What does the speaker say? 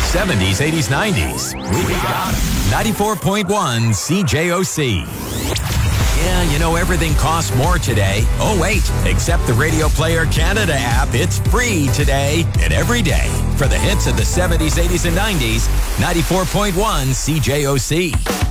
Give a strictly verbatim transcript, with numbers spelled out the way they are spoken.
seventies, eighties, nineties. We got it. ninety-four point one C J O C. Yeah, you know, everything costs more today. Oh, wait, except the Radio Player Canada app. It's free today and every day. For the hits of the seventies, eighties, and nineties, ninety-four point one C J O C.